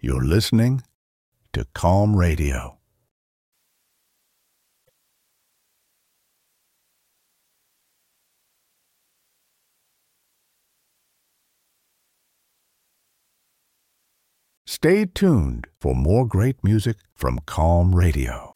You're listening to Calm Radio. Stay tuned for more great music from Calm Radio.